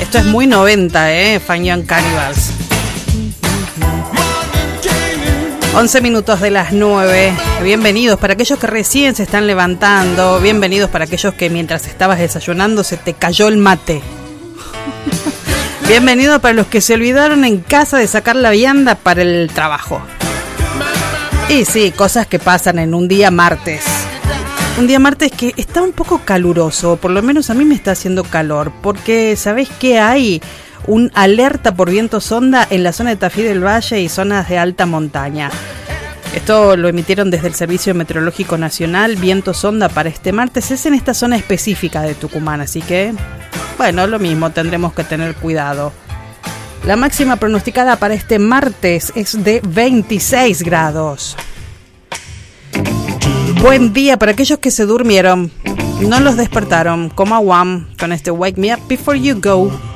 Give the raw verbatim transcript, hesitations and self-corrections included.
Esto es muy noventa, ¿eh? Fun Young Cannibals. once minutos de las nueve. Bienvenidos para aquellos que recién se están levantando. Bienvenidos para aquellos que mientras estabas desayunando se te cayó el mate. Bienvenidos para los que se olvidaron en casa de sacar la vianda para el trabajo. Y sí, cosas que pasan en un día martes. Un día martes que está un poco caluroso, por lo menos a mí me está haciendo calor, porque ¿sabés qué hay? Un alerta por viento sonda en la zona de Tafí del Valle y zonas de alta montaña. Esto lo emitieron desde el Servicio Meteorológico Nacional. Viento sonda para este martes es en esta zona específica de Tucumán, así que, bueno, lo mismo, tendremos que tener cuidado. La máxima pronosticada para este martes es de veintiséis grados. Buen día para aquellos que se durmieron, no los despertaron, como a Wham con este Wake Me Up Before You Go.